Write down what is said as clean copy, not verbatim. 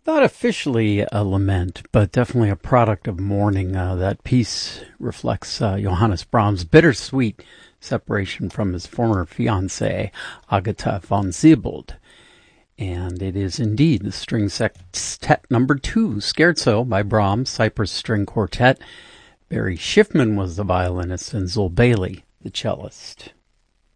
Not officially a lament, but definitely a product of mourning. That piece reflects Johannes Brahms' bittersweet separation from his former fiancée, Agatha von Siebold. And it is indeed the String Sextet number 2, Scherzo by Brahms, Cyprus String Quartet. Barry Schiffman was the violinist and Zul Bailey the cellist.